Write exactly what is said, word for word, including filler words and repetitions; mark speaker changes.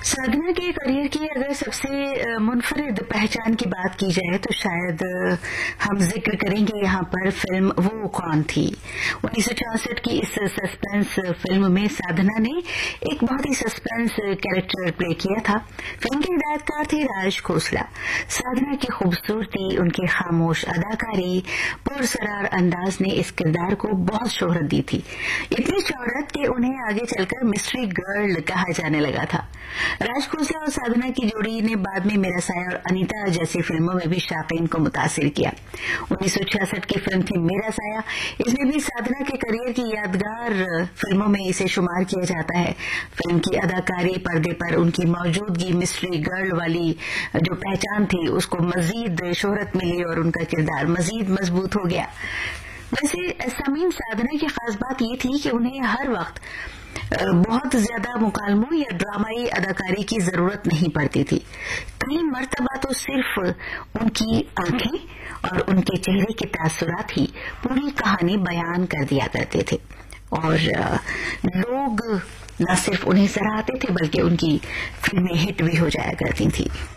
Speaker 1: साधना के करियर की अगर सबसे मुनफरिद पहचान की बात की जाए तो शायद हम जिक्र करेंगे यहाँ पर फिल्म वो कौन थी। उन्नीस सौ छियासठ की इस सस्पेंस फिल्म में साधना ने एक बहुत ही सस्पेंस कैरेक्टर प्ले किया था। फिल्म के हिदायतकार थे राज खोसला। साधना की खूबसूरती, उनकी खामोश अदाकारी, पुरसरार अंदाज ने इस किरदार को बहुत शोहरत दी थी, इतनी शोहरत कि उन्हें आगे चलकर मिस्ट्री गर्ल कहा जाने लगा था। राज खोसला और साधना की जोड़ी ने बाद में मेरा साया और अनीता जैसी फिल्मों में भी शाकीन को मुतासिर किया। उन्नीस सौ छियासठ की फिल्म थी मेरा साया, इसमें भी साधना के करियर की यादगार फिल्मों में इसे शुमार किया जाता है। फिल्म की अदाकारी, पर्दे पर उनकी मौजूदगी, मिस्ट्री गर्ल वाली जो पहचान थी उसको मजीद शोहरत मिली और उनका किरदार मजीद मजबूत हो गया। वैसे समीन, साधना की खास बात ये थी कि उन्हें हर वक्त बहुत ज्यादा मुकालमों या ड्रामाई अदाकारी की जरूरत नहीं पड़ती थी। कई मर्तबा तो सिर्फ उनकी आंखें और उनके चेहरे के तासुरात ही पूरी कहानी बयान कर दिया करते थे और लोग न सिर्फ उन्हें सराहते थे बल्कि उनकी फिल्में हिट भी हो जाया करती थी।